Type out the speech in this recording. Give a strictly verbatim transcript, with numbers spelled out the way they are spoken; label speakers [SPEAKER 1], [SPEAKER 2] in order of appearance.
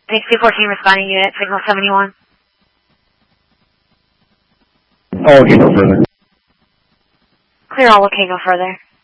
[SPEAKER 1] Thanks, two fourteen responding unit, signal seventy-one.
[SPEAKER 2] Oh, okay, no further.
[SPEAKER 1] Clear all, okay, no further.